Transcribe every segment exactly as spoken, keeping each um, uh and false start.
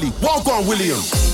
Walk on, William.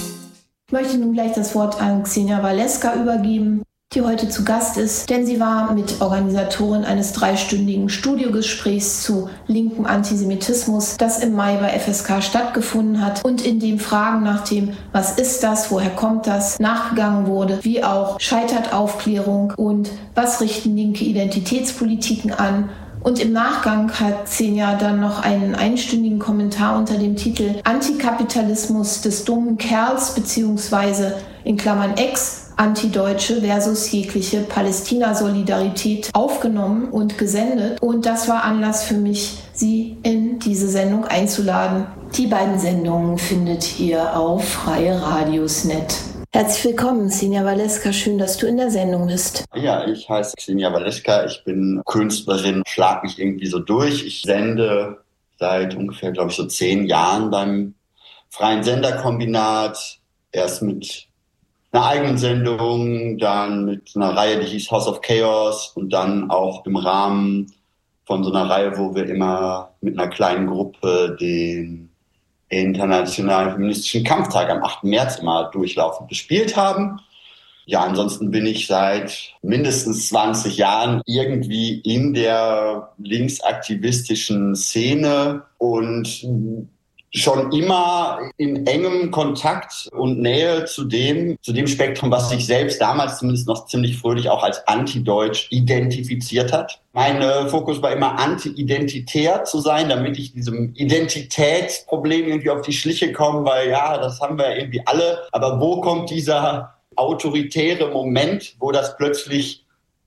Ich möchte nun gleich das Wort an Ksenia Valeska übergeben, die heute zu Gast ist, denn sie war Mitorganisatorin eines dreistündigen Studiogesprächs zu linkem Antisemitismus, das im Mai bei F S K stattgefunden hat und in dem Fragen nach dem, was ist das, woher kommt das, nachgegangen wurde, wie auch scheitert Aufklärung und was richten linke Identitätspolitiken an. Und im Nachgang hat Ksenia dann noch einen einstündigen Kommentar unter dem Titel Antikapitalismus des dummen Kerls beziehungsweise in Klammern Ex Antideutsche versus jegliche Palästina-Solidarität aufgenommen und gesendet. Und das war Anlass für mich, sie in diese Sendung einzuladen. Die beiden Sendungen findet ihr auf freie radios punkt net. Herzlich willkommen, Ksenia Valeska. Schön, dass du in der Sendung bist. Ja, ich heiße Ksenia Valeska. Ich bin Künstlerin, schlag mich irgendwie so durch. Ich sende seit ungefähr, glaube ich, so zehn Jahren beim Freien Senderkombinat. Erst mit einer eigenen Sendung, dann mit einer Reihe, die hieß House of Chaos und dann auch im Rahmen von so einer Reihe, wo wir immer mit einer kleinen Gruppe den Internationalen Feministischen Kampftag am achten März immer durchlaufend bespielt haben. Ja, ansonsten bin ich seit mindestens zwanzig Jahren irgendwie in der linksaktivistischen Szene und schon immer in engem Kontakt und Nähe zu dem, zu dem Spektrum, was sich selbst damals zumindest noch ziemlich fröhlich auch als antideutsch identifiziert hat. Mein äh, Fokus war immer anti-identitär zu sein, damit ich diesem Identitätsproblem irgendwie auf die Schliche komme, weil ja, das haben wir irgendwie alle. Aber wo kommt dieser autoritäre Moment, wo das plötzlich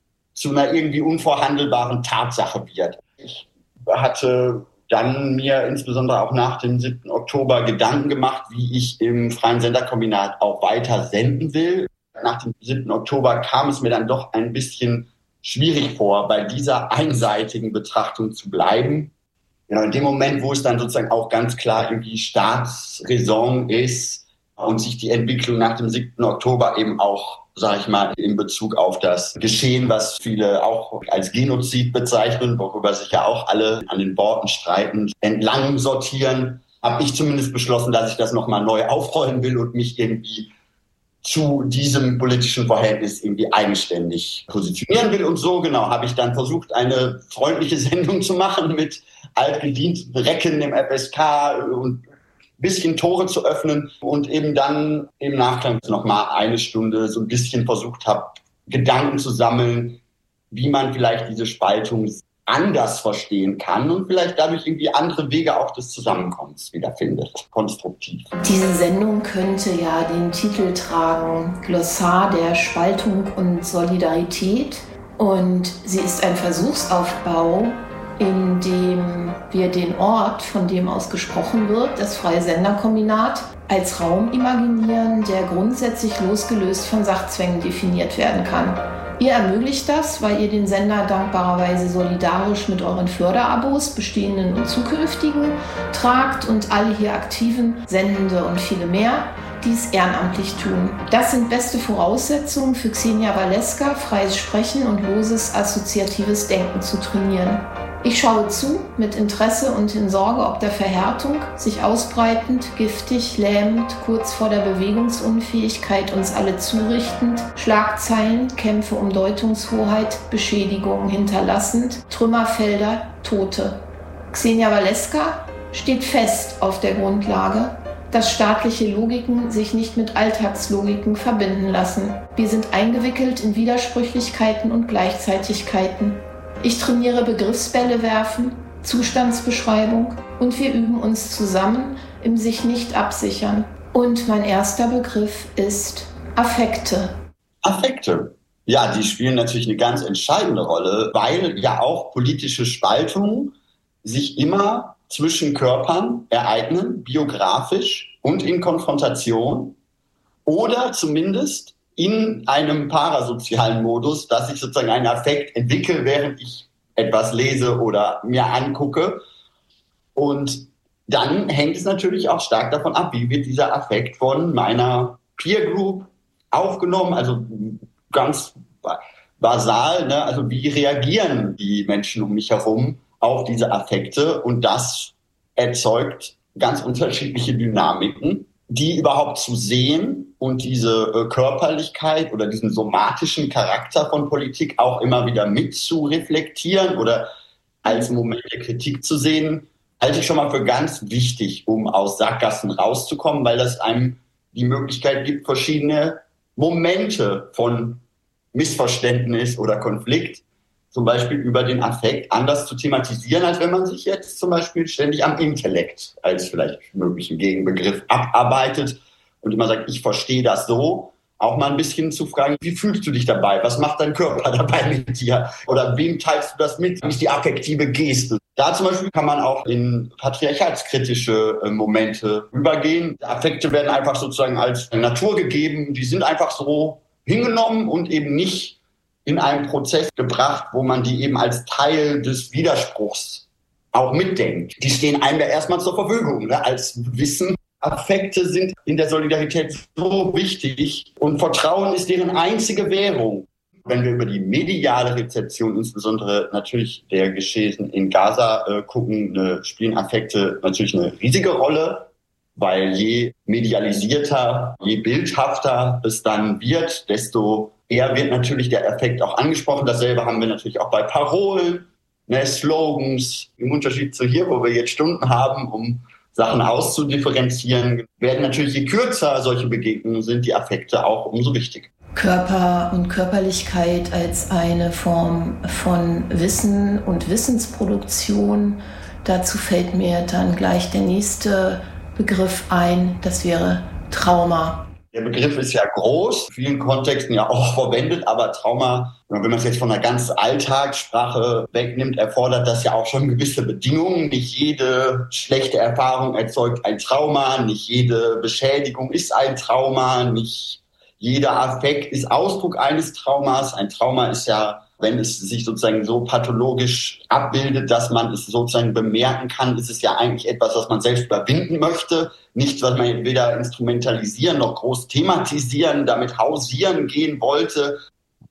zu einer irgendwie unvorhandelbaren Tatsache wird? Ich hatte dann mir insbesondere auch nach dem siebten Oktober Gedanken gemacht, wie ich im Freien Senderkombinat auch weiter senden will. Nach dem siebten Oktober kam es mir dann doch ein bisschen schwierig vor, bei dieser einseitigen Betrachtung zu bleiben. Ja, in dem Moment, wo es dann sozusagen auch ganz klar irgendwie Staatsräson ist und sich die Entwicklung nach dem siebten Oktober eben auch, sage ich mal, in Bezug auf das Geschehen, was viele auch als Genozid bezeichnen, worüber sich ja auch alle an den Worten streiten, entlang sortieren, habe ich zumindest beschlossen, dass ich das nochmal neu aufrollen will und mich irgendwie zu diesem politischen Verhältnis irgendwie eigenständig positionieren will. Und so genau habe ich dann versucht, eine freundliche Sendung zu machen mit altgedienten Recken im F S K und bisschen Tore zu öffnen und eben dann im Nachgang noch mal eine Stunde so ein bisschen versucht habe, Gedanken zu sammeln, wie man vielleicht diese Spaltung anders verstehen kann und vielleicht dadurch irgendwie andere Wege auch des Zusammenkommens wiederfindet, konstruktiv. Diese Sendung könnte ja den Titel tragen, Glossar der Spaltung und Solidarität. Und sie ist ein Versuchsaufbau, in dem wir den Ort, von dem aus gesprochen wird, das Freie Senderkombinat, als Raum imaginieren, der grundsätzlich losgelöst von Sachzwängen definiert werden kann. Ihr ermöglicht das, weil ihr den Sender dankbarerweise solidarisch mit euren Förderabos, bestehenden und zukünftigen, tragt und alle hier aktiven Sendende und viele mehr dies ehrenamtlich tun. Das sind beste Voraussetzungen für Ksenia Valeska, freies Sprechen und loses assoziatives Denken zu trainieren. Ich schaue zu, mit Interesse und in Sorge ob der Verhärtung, sich ausbreitend, giftig, lähmend, kurz vor der Bewegungsunfähigkeit uns alle zurichtend, Schlagzeilen, Kämpfe um Deutungshoheit, Beschädigungen hinterlassend, Trümmerfelder, Tote. Ksenia Valeska steht fest auf der Grundlage, dass staatliche Logiken sich nicht mit Alltagslogiken verbinden lassen. Wir sind eingewickelt in Widersprüchlichkeiten und Gleichzeitigkeiten. Ich trainiere Begriffsbälle werfen, Zustandsbeschreibung und wir üben uns zusammen im sich nicht absichern. Und mein erster Begriff ist Affekte. Affekte. Ja, die spielen natürlich eine ganz entscheidende Rolle, weil ja auch politische Spaltungen sich immer zwischen Körpern ereignen, biografisch und in Konfrontation oder zumindest in einem parasozialen Modus, dass ich sozusagen einen Affekt entwickle, während ich etwas lese oder mir angucke. Und dann hängt es natürlich auch stark davon ab, wie wird dieser Affekt von meiner Peer Group aufgenommen, also ganz basal, ne? Also wie reagieren die Menschen um mich herum auf diese Affekte? Und das erzeugt ganz unterschiedliche Dynamiken. die überhaupt zu sehen und diese äh, Körperlichkeit oder diesen somatischen Charakter von Politik auch immer wieder mit zu reflektieren oder als Moment der Kritik zu sehen, halte ich schon mal für ganz wichtig, um aus Sackgassen rauszukommen, weil das einem die Möglichkeit gibt, verschiedene Momente von Missverständnis oder Konflikt, zum Beispiel über den Affekt, anders zu thematisieren, als wenn man sich jetzt zum Beispiel ständig am Intellekt als vielleicht möglichen Gegenbegriff abarbeitet und immer sagt, ich verstehe das so. Auch mal ein bisschen zu fragen, wie fühlst du dich dabei? Was macht dein Körper dabei mit dir? Oder wem teilst du das mit? Wie ist die affektive Geste? Da zum Beispiel kann man auch in patriarchalskritische Momente übergehen. Affekte werden einfach sozusagen als Natur gegeben. Die sind einfach so hingenommen und eben nicht in einen Prozess gebracht, wo man die eben als Teil des Widerspruchs auch mitdenkt. Die stehen einem ja erstmal zur Verfügung, ne, als Wissen. Affekte sind in der Solidarität so wichtig und Vertrauen ist deren einzige Währung. Wenn wir über die mediale Rezeption, insbesondere natürlich der Geschehen in Gaza, äh, gucken, ne, spielen Affekte natürlich eine riesige Rolle, weil je medialisierter, je bildhafter es dann wird, desto eher wird natürlich der Affekt auch angesprochen. Dasselbe haben wir natürlich auch bei Parolen, ne, Slogans, im Unterschied zu hier, wo wir jetzt Stunden haben, um Sachen auszudifferenzieren, werden natürlich, je kürzer solche Begegnungen sind, die Affekte auch umso wichtiger. Körper und Körperlichkeit als eine Form von Wissen und Wissensproduktion. Dazu fällt mir dann gleich der nächste Begriff ein, das wäre Trauma. Der Begriff ist ja groß, in vielen Kontexten ja auch verwendet, aber Trauma, wenn man es jetzt von der ganzen Alltagssprache wegnimmt, erfordert das ja auch schon gewisse Bedingungen. Nicht jede schlechte Erfahrung erzeugt ein Trauma, nicht jede Beschädigung ist ein Trauma, nicht jeder Affekt ist Ausdruck eines Traumas. Ein Trauma ist ja, wenn es sich sozusagen so pathologisch abbildet, dass man es sozusagen bemerken kann, ist es ja eigentlich etwas, was man selbst überwinden möchte. Nichts, was man weder instrumentalisieren noch groß thematisieren, damit hausieren gehen wollte.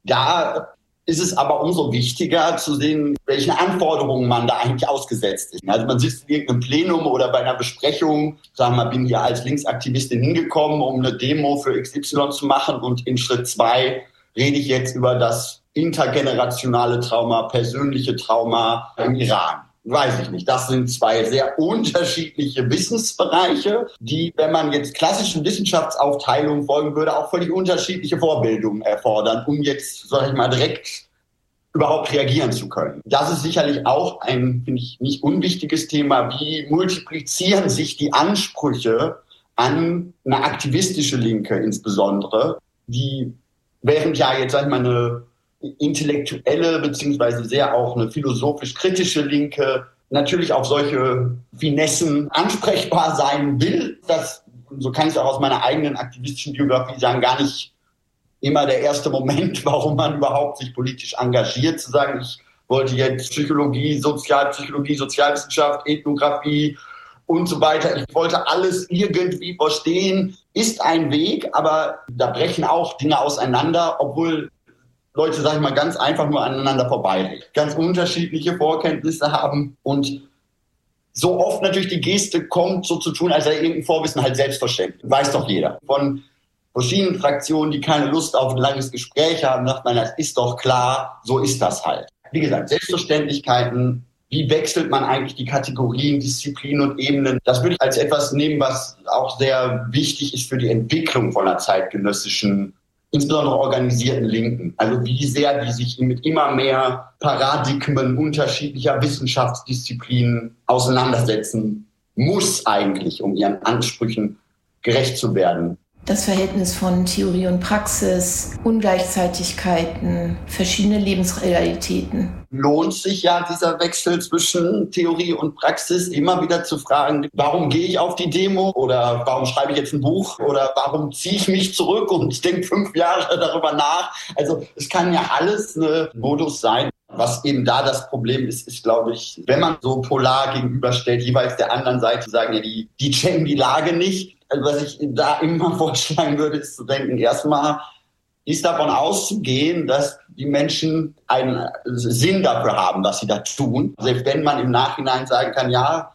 Da ist es aber umso wichtiger zu sehen, welchen Anforderungen man da eigentlich ausgesetzt ist. Also man sitzt in irgendeinem Plenum oder bei einer Besprechung, sagen wir mal, bin hier als Linksaktivistin hingekommen, um eine Demo für X Y zu machen und in Schritt zwei rede ich jetzt über das intergenerationale Trauma, persönliche Trauma im Iran. Weiß ich nicht. Das sind zwei sehr unterschiedliche Wissensbereiche, die, wenn man jetzt klassischen Wissenschaftsaufteilungen folgen würde, auch völlig unterschiedliche Vorbildungen erfordern, um jetzt, sag ich mal, direkt überhaupt reagieren zu können. Das ist sicherlich auch ein, finde ich, nicht unwichtiges Thema. Wie multiplizieren sich die Ansprüche an eine aktivistische Linke insbesondere, die während ja jetzt, sag ich mal, eine intellektuelle beziehungsweise sehr auch eine philosophisch-kritische Linke natürlich auf solche Finessen ansprechbar sein will. Das, so kann ich es auch aus meiner eigenen aktivistischen Biografie sagen, gar nicht immer der erste Moment, warum man überhaupt sich politisch engagiert, zu sagen, ich wollte jetzt Psychologie, Sozialpsychologie, Sozialwissenschaft, Ethnographie und so weiter. Ich wollte alles irgendwie verstehen. Ist ein Weg, aber da brechen auch Dinge auseinander, obwohl Leute, sag ich mal, ganz einfach nur aneinander vorbeireden, ganz unterschiedliche Vorkenntnisse haben und so oft natürlich die Geste kommt, so zu tun, als sei irgendein Vorwissen halt selbstverständlich. Weiß doch jeder. Von verschiedenen Fraktionen, die keine Lust auf ein langes Gespräch haben, sagt man, das ist doch klar, so ist das halt. Wie gesagt, Selbstverständlichkeiten, wie wechselt man eigentlich die Kategorien, Disziplinen und Ebenen? Das würde ich als etwas nehmen, was auch sehr wichtig ist für die Entwicklung von einer zeitgenössischen, insbesondere organisierten Linken. Also wie sehr die sich mit immer mehr Paradigmen unterschiedlicher Wissenschaftsdisziplinen auseinandersetzen muss eigentlich, um ihren Ansprüchen gerecht zu werden. Das Verhältnis von Theorie und Praxis, Ungleichzeitigkeiten, verschiedene Lebensrealitäten. Lohnt sich ja dieser Wechsel zwischen Theorie und Praxis, immer wieder zu fragen, warum gehe ich auf die Demo oder warum schreibe ich jetzt ein Buch oder warum ziehe ich mich zurück und denke fünf Jahre darüber nach. Also es kann ja alles ein Modus sein. Was eben da das Problem ist, ist, glaube ich, wenn man so polar gegenüberstellt, jeweils der anderen Seite sagen, ja, die, die checken die Lage nicht. Also was ich da immer vorschlagen würde, ist zu denken, erstmal ist davon auszugehen, dass die Menschen einen Sinn dafür haben, was sie da tun. Selbst wenn man im Nachhinein sagen kann, ja,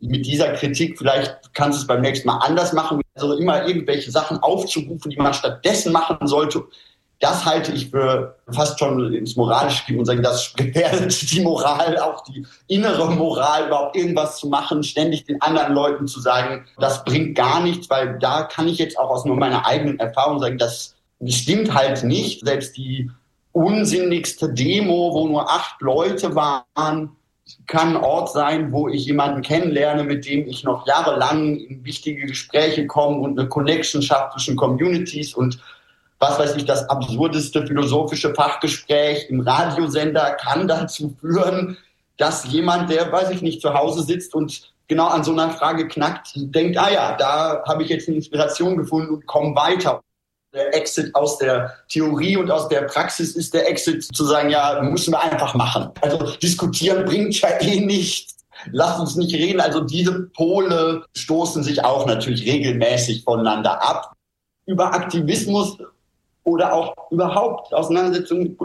mit dieser Kritik, vielleicht kannst du es beim nächsten Mal anders machen, also immer irgendwelche Sachen aufzurufen, die man stattdessen machen sollte. Das halte ich für fast schon ins Moralische gehen und sagen, das gefährdet die Moral, auch die innere Moral, überhaupt irgendwas zu machen, ständig den anderen Leuten zu sagen, das bringt gar nichts, weil da kann ich jetzt auch aus nur meiner eigenen Erfahrung sagen, das stimmt halt nicht. Selbst die unsinnigste Demo, wo nur acht Leute waren, kann ein Ort sein, wo ich jemanden kennenlerne, mit dem ich noch jahrelang in wichtige Gespräche komme und eine Connection schaffe zwischen Communities und was weiß ich, das absurdeste philosophische Fachgespräch im Radiosender kann dazu führen, dass jemand, der, weiß ich nicht, zu Hause sitzt und genau an so einer Frage knackt, denkt, ah ja, da habe ich jetzt eine Inspiration gefunden und komme weiter. Der Exit aus der Theorie und aus der Praxis ist der Exit zu sagen, ja, müssen wir einfach machen. Also diskutieren bringt ja eh nichts. Lass uns nicht reden. Also diese Pole stoßen sich auch natürlich regelmäßig voneinander ab. Über Aktivismus oder auch überhaupt Auseinandersetzungen mit